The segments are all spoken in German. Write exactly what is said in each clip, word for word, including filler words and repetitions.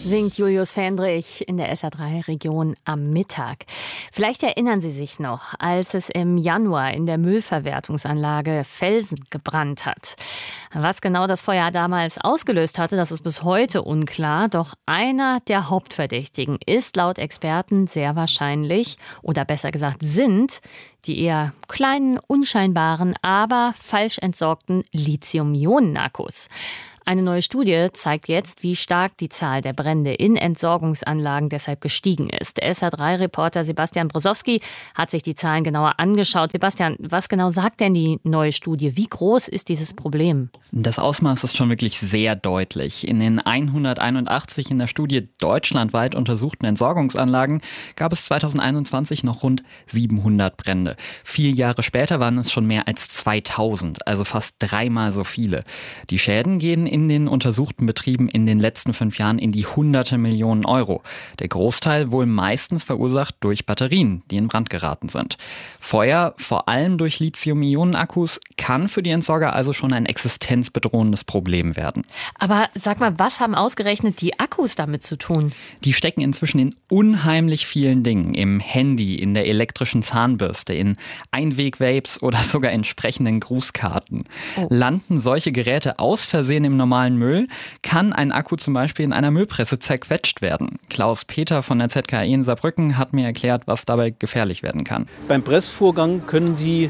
Singt Julius Fendrich in der S R drei Region am Mittag. Vielleicht erinnern Sie sich noch, als es im Januar in der Müllverwertungsanlage Velsen gebrannt hat. Was genau das Feuer damals ausgelöst hatte, das ist bis heute unklar. Doch einer der Hauptverdächtigen ist laut Experten sehr wahrscheinlich, oder besser gesagt sind, die eher kleinen, unscheinbaren, aber falsch entsorgten Lithium-Ionen-Akkus. Eine neue Studie zeigt jetzt, wie stark die Zahl der Brände in Entsorgungsanlagen deshalb gestiegen ist. S R drei Reporter Sebastian Brosowski hat sich die Zahlen genauer angeschaut. Sebastian, was genau sagt denn die neue Studie? Wie groß ist dieses Problem? Das Ausmaß ist schon wirklich sehr deutlich. In den hunderteinundachtzig in der Studie deutschlandweit untersuchten Entsorgungsanlagen gab es zweitausendeinundzwanzig noch rund siebenhundert Brände. Vier Jahre später waren es schon mehr als zweitausend, also fast dreimal so viele. Die Schäden gehen in den untersuchten Betrieben in den letzten fünf Jahren in die hunderte Millionen Euro. Der Großteil wohl meistens verursacht durch Batterien, die in Brand geraten sind. Feuer, vor allem durch Lithium-Ionen-Akkus, kann für die Entsorger also schon ein existenzbedrohendes Problem werden. Aber sag mal, was haben ausgerechnet die Akkus damit zu tun? Die stecken inzwischen in unheimlich vielen Dingen. Im Handy, in der elektrischen Zahnbürste, in Einweg-Vapes oder sogar entsprechenden Grußkarten. Oh. Landen solche Geräte aus Versehen im normalen Müll, kann ein Akku zum Beispiel in einer Müllpresse zerquetscht werden. Klaus Peter von der Z K I in Saarbrücken hat mir erklärt, was dabei gefährlich werden kann. Beim Pressvorgang können sie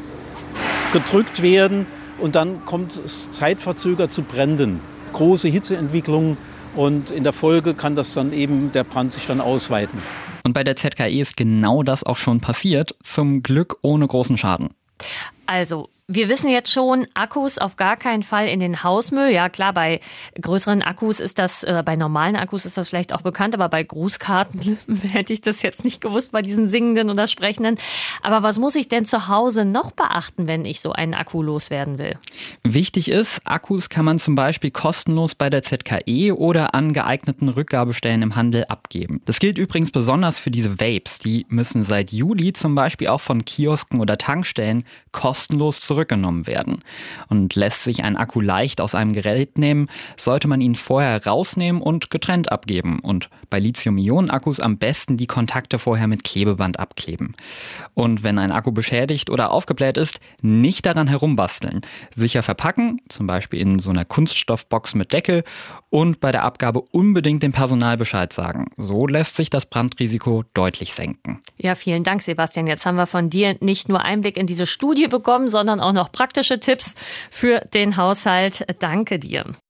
gedrückt werden und dann kommt es zeitverzögert zu Bränden. Große Hitzeentwicklung und in der Folge kann das dann eben der Brand sich dann ausweiten. Und bei der Z K I ist genau das auch schon passiert, zum Glück ohne großen Schaden. Also, wir wissen jetzt schon, Akkus auf gar keinen Fall in den Hausmüll. Ja klar, bei größeren Akkus ist das, äh, bei normalen Akkus ist das vielleicht auch bekannt, aber bei Grußkarten hätte ich das jetzt nicht gewusst, bei diesen singenden oder sprechenden. Aber was muss ich denn zu Hause noch beachten, wenn ich so einen Akku loswerden will? Wichtig ist, Akkus kann man zum Beispiel kostenlos bei der Z K I oder an geeigneten Rückgabestellen im Handel abgeben. Das gilt übrigens besonders für diese Vapes. Die müssen seit Juli zum Beispiel auch von Kiosken oder Tankstellen kostenlos zurückgenommen werden. Und lässt sich ein Akku leicht aus einem Gerät nehmen, sollte man ihn vorher rausnehmen und getrennt abgeben. Und bei Lithium-Ionen-Akkus am besten die Kontakte vorher mit Klebeband abkleben. Und wenn ein Akku beschädigt oder aufgebläht ist, nicht daran herumbasteln. Sicher verpacken, zum Beispiel in so einer Kunststoffbox mit Deckel, und bei der Abgabe unbedingt dem Personal Bescheid sagen. So lässt sich das Brandrisiko deutlich senken. Ja, vielen Dank, Sebastian. Jetzt haben wir von dir nicht nur Einblick in diese Studie bekommen, sondern auch noch praktische Tipps für den Haushalt. Danke dir.